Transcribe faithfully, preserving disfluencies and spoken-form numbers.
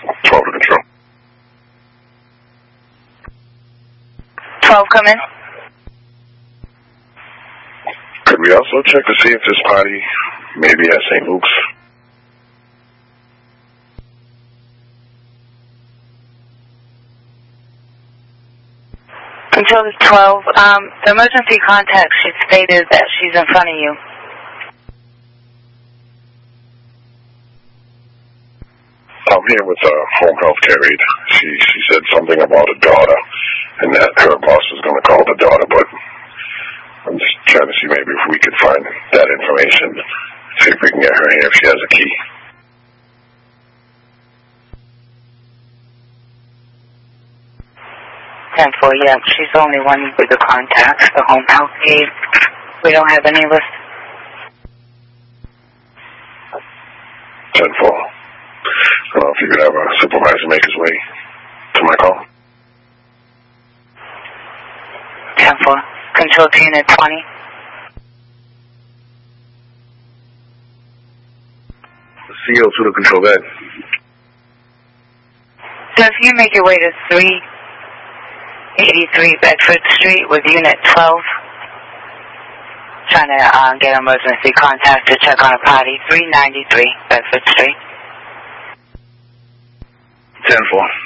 twelve to control. twelve, come in. Could we also check to see if this party may be at Saint Luke's? Control is twelve. Um, the emergency contact, she stated that she's in front of you. I'm here with a home health care aide. She she said something about a daughter, and that her boss was going to call the daughter, but I'm just trying to see maybe if we could find that information, see if we can get her here if she has a key. ten four, yeah, she's the only one with the contacts, the home health aide. We don't have any list. ten four. I don't know if you could have a supervisor make his way to my call. ten four. Control to unit twenty. C O two to control that. So if you make your way to three eighty-three Bedford Street with unit twelve, trying to uh, get emergency contact to check on a party, three ninety-three Bedford Street. ten four.